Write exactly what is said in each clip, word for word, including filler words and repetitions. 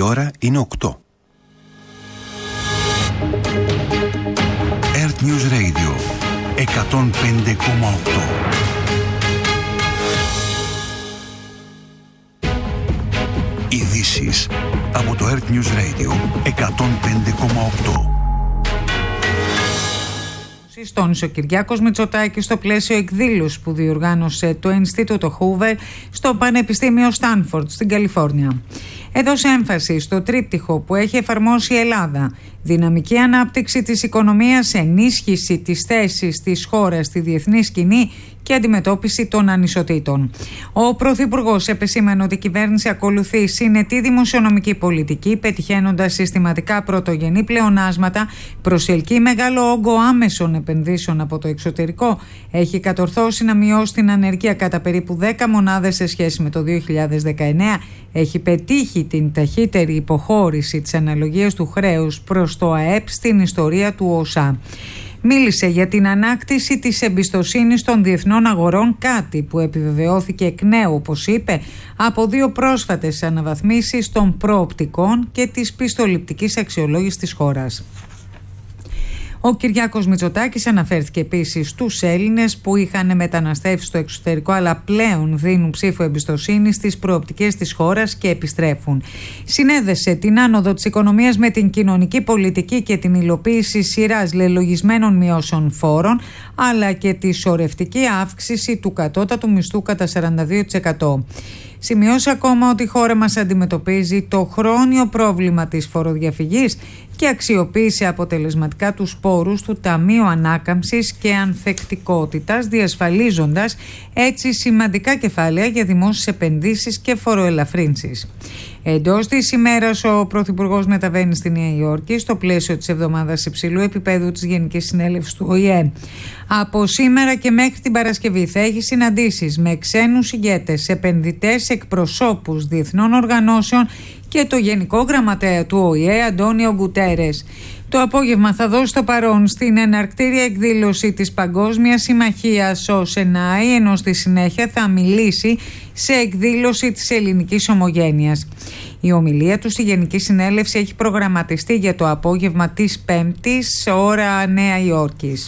Η ώρα είναι οκτώ. Earth News Radio εκατόν πέντε κόμμα οκτώ. Ειδήσεις από το Earth News Radio εκατόν πέντε κόμμα οκτώ. Τόνισε ο Κυριάκος Μητσοτάκης στο πλαίσιο εκδήλωσης που διοργάνωσε το Ινστιτούτο Χούβερ στο Πανεπιστήμιο Στάνφορντ στην Καλιφόρνια. Έδωσε έμφαση στο τρίπτυχο που έχει εφαρμόσει η Ελλάδα: δυναμική ανάπτυξη της οικονομίας, ενίσχυση της θέσης της χώρας στη διεθνή σκηνή και αντιμετώπιση των ανισοτήτων. Ο Πρωθυπουργός επεσήμανε ότι η κυβέρνηση ακολουθεί συνετή δημοσιονομική πολιτική, πετυχαίνοντας συστηματικά πρωτογενή πλεονάσματα, προσελκύει μεγάλο όγκο άμεσων επενδύσεων από το εξωτερικό, έχει κατορθώσει να μειώσει την ανεργία κατά περίπου δέκα μονάδες σε σχέση με το δύο χιλιάδες δεκαεννέα, έχει πετύχει την ταχύτερη υποχώρηση της αναλογίας του χρέους προς το ΑΕΠ στην ιστορία του ΟΣΑ. Μίλησε για την ανάκτηση της εμπιστοσύνης των διεθνών αγορών, κάτι που επιβεβαιώθηκε εκ νέου, όπως είπε, από δύο πρόσφατες αναβαθμίσεις των προοπτικών και της πιστοληπτικής αξιολόγησης της χώρας. Ο Κυριάκος Μητσοτάκης αναφέρθηκε επίσης στους Έλληνες που είχαν μεταναστεύσει στο εξωτερικό αλλά πλέον δίνουν ψήφο εμπιστοσύνη στις προοπτικές της χώρας και επιστρέφουν. Συνέδεσε την άνοδο της οικονομίας με την κοινωνική πολιτική και την υλοποίηση σειράς λελογισμένων μειώσεων φόρων, αλλά και τη σωρευτική αύξηση του κατώτατου μισθού κατά σαράντα δύο τοις εκατό. Σημειώσει ακόμα ότι η χώρα μας αντιμετωπίζει το χρόνιο πρόβλημα της φοροδιαφυγής και αξιοποίησε αποτελεσματικά τους πόρους του Ταμείου Ανάκαμψης και Ανθεκτικότητας, διασφαλίζοντας έτσι σημαντικά κεφάλαια για δημόσιες επενδύσεις και φοροελαφρύνσεις. Εντός της ημέρας, ο Πρωθυπουργός μεταβαίνει στη Νέα Υόρκη στο πλαίσιο της εβδομάδας υψηλού επίπεδου της Γενικής Συνέλευσης του Ο Η Ε. Από σήμερα και μέχρι την Παρασκευή θα έχει συναντήσεις με ξένους ηγέτες, επενδυτές, εκπροσώπους διεθνών οργανώσεων και το Γενικό Γραμματέα του Ο Η Ε, Αντώνιο Γκουτέρες. Το απόγευμα θα δώσει το παρόν στην εναρκτήρια εκδήλωση της Παγκόσμιας Συμμαχίας ο Σενάι, ενώ στη συνέχεια θα μιλήσει σε εκδήλωση της Ελληνικής Ομογένειας. Η ομιλία του στη Γενική Συνέλευση έχει προγραμματιστεί για το απόγευμα της Πέμπτης, ώρα Νέα Υόρκης.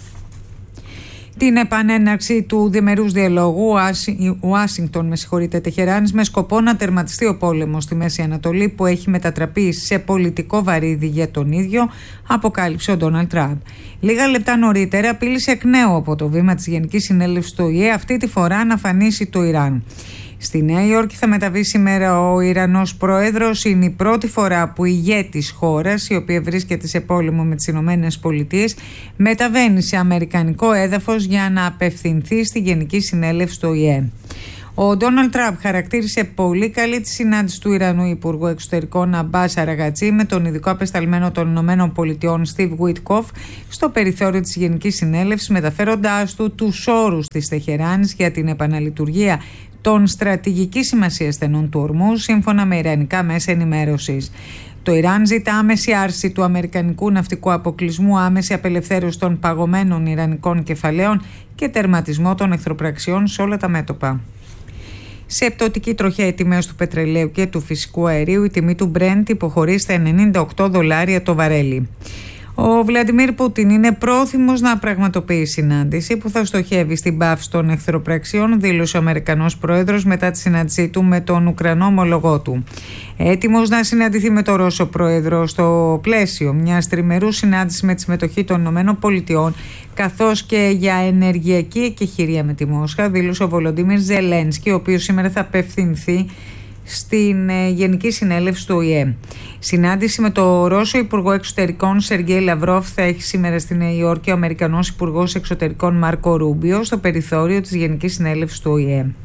Την επανέναρξη του διμερούς διαλόγου Ουάσιγκτον με συγχωρείτε Τεχεράνης με σκοπό να τερματιστεί ο πόλεμος στη Μέση Ανατολή που έχει μετατραπεί σε πολιτικό βαρύδι για τον ίδιο, αποκάλυψε ο Ντόναλντ Τραμπ. Λίγα λεπτά νωρίτερα απείλησε εκ νέου από το βήμα της Γενικής Συνέλευσης του Ο Η Ε αυτή τη φορά να αφανίσει το Ιράν. Στη Νέα Υόρκη θα μεταβεί σήμερα ο Ιρανός πρόεδρος. Είναι η πρώτη φορά που ηγέτης χώρας, η οποία βρίσκεται σε πόλεμο με τις Ηνωμένες Πολιτείες, μεταβαίνει σε αμερικανικό έδαφος για να απευθυνθεί στη Γενική Συνέλευση του Ο Η Ε. Ο Ντόναλντ Τραμπ χαρακτήρισε πολύ καλή τη συνάντηση του Ιρανού Υπουργού Εξωτερικών Αμπάς Αραγατζή με τον ειδικό απεσταλμένο των Ηνωμένων Πολιτειών Στιβ Γουίτκοφ στο περιθώριο της Γενικής Συνέλευσης, μεταφέροντάς του τους όρους της Τεχεράνης για την επαναλειτουργία των στρατηγικής σημασίας στενών του Ορμούζ, σύμφωνα με ιρανικά μέσα ενημέρωσης. Το Ιράν ζητά άμεση άρση του αμερικανικού ναυτικού αποκλεισμού, άμεση απελευθέρωση των παγωμένων ιρανικών κεφαλαίων και τερματισμό των εχθροπραξιών σε όλα τα μέτωπα. Σε πτωτική τροχιά οι τιμές του πετρελαίου και του φυσικού αερίου, η τιμή του Brent υποχωρεί στα ενενήντα οκτώ δολάρια το βαρέλι. Ο Βλαντιμίρ Πούτιν είναι πρόθυμος να πραγματοποιήσει συνάντηση που θα στοχεύει στην πάυση των εχθροπραξιών, δήλωσε ο Αμερικανός πρόεδρος μετά τη συνάντησή του με τον Ουκρανό ομολογό του. Έτοιμος να συναντηθεί με τον Ρώσο πρόεδρο στο πλαίσιο μιας τριμερούς συνάντησης με τη συμμετοχή των ΗΠΑ, καθώς και για ενεργειακή εκεχηρία με τη Μόσχα, δήλωσε ο Βολοντίμιρ Ζελένσκι, ο οποίος σήμερα θα απευθυνθεί στην Γενική Συνέλευση του Ο Η Ε. Συνάντηση με το Ρώσο Υπουργό Εξωτερικών Σεργέη Λαυρόφ θα έχει σήμερα στη Νέα Υόρκη ο Αμερικανός Υπουργός Εξωτερικών Μάρκο Ρούμπιο στο περιθώριο της Γενικής Συνέλευσης του Ο Η Ε.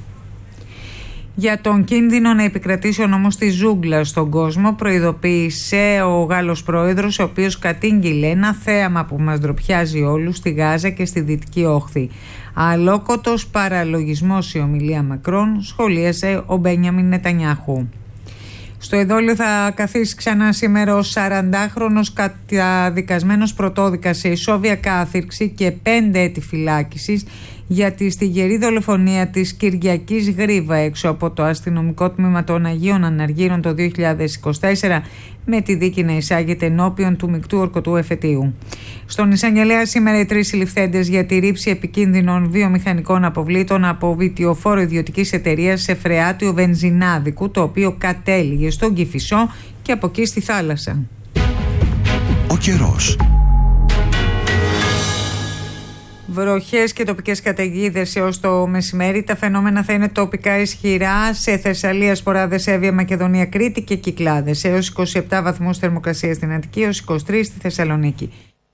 Για τον κίνδυνο να επικρατήσει ο νόμος της ζούγκλας στον κόσμο, προειδοποίησε ο Γάλλος πρόεδρος, ο οποίος κατήγγειλε ένα θέαμα που μας ντροπιάζει όλους στη Γάζα και στη Δυτική Όχθη. Αλόκοτος παραλογισμός η ομιλία Μακρόν, σχολίασε ο Μπένιαμιν Νετανιάχου. Στο εδόλιο θα καθίσει ξανά σήμερα ο σαραντάχρονος καταδικασμένος πρωτόδικα σε ισόβια κάθυρξη και πέντε έτη φυλάκισης για τη στιγερή δολοφονία της Κυριακής Γρίβα έξω από το αστυνομικό τμήμα των Αγίων Αναργύρων το δύο χιλιάδες είκοσι τέσσερα, με τη δίκη να εισάγεται ενώπιον του μεικτού ορκωτού εφετείου. Στον εισαγγελέα σήμερα οι τρεις συλληφθέντες για τη ρήψη επικίνδυνων βιομηχανικών αποβλήτων από βιτιοφόρο ιδιωτικής εταιρείας σε φρεάτιο βενζινάδικου, το οποίο κατέληγε στον Κηφισό και από εκεί στη θάλασσα. Ο καιρός. Βροχές και τοπικές καταιγίδες έως το μεσημέρι. Τα φαινόμενα θα είναι τοπικά ισχυρά σε Θεσσαλία, Σποράδες, Εύβοια, Μακεδονία, Κρήτη και Κυκλάδες. Έως είκοσι επτά βαθμούς θερμοκρασία στην Αττική, έως είκοσι τρεις στη Θεσσαλονίκη.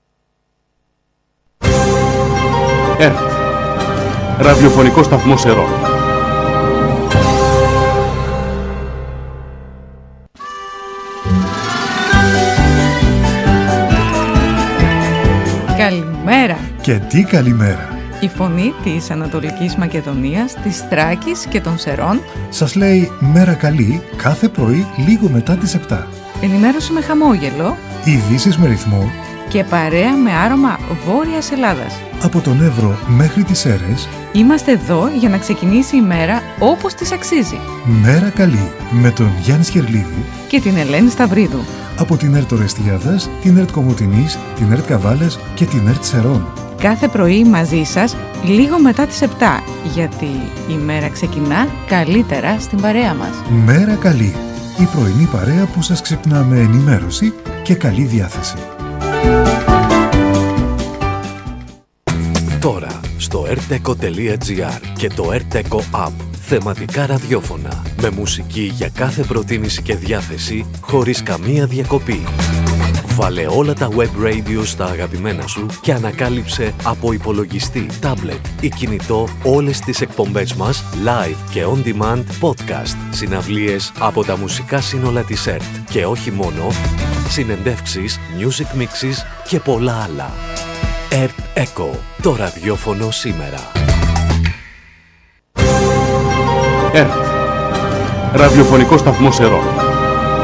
ΕΡΤ, ραδιοφωνικό σταθμό Σερών. Καλημέρα. Και τι καλημέρα. Η φωνή της Ανατολικής Μακεδονίας, της Θράκης και των Σερών σας λέει μέρα καλή κάθε πρωί λίγο μετά τις επτά. Ενημέρωση με χαμόγελο, ειδήσεις με ρυθμό και παρέα με άρωμα Βόρειας Ελλάδας. Από τον Εύρο μέχρι τις Σέρρες είμαστε εδώ για να ξεκινήσει η μέρα όπως της αξίζει. Μέρα καλή με τον Γιάννη Σχερλίδη και την Ελένη Σταυρίδου. Από την ΕΡΤ Ορεστιάδας, την ΕΡΤ Κομοτηνής, την ΕΡΤ Καβάλες και την ΕΡΤ Σερών. Κάθε πρωί μαζί σας λίγο μετά τις επτά, γιατί η μέρα ξεκινά καλύτερα στην παρέα μας. Μέρα καλή, η πρωινή παρέα που σας ξυπνά με ενημέρωση και καλή διάθεση. Τώρα στο ερτεκο τελεία τζι άρ και το ερτεκο App. Θεματικά ραδιόφωνα με μουσική για κάθε προτίμηση και διάθεση χωρίς καμία διακοπή. Βάλε όλα τα web radio στα αγαπημένα σου και ανακάλυψε από υπολογιστή, tablet ή κινητό όλες τις εκπομπές μας live και on demand podcast, συναυλίες από τα μουσικά σύνολα της ΕΡΤ και όχι μόνο, συνεντεύξεις, music mixes και πολλά άλλα. ΕΡΤ Echo, το ραδιόφωνο σήμερα. ΕΡΤ, ραδιοφωνικό σταθμό Σερών.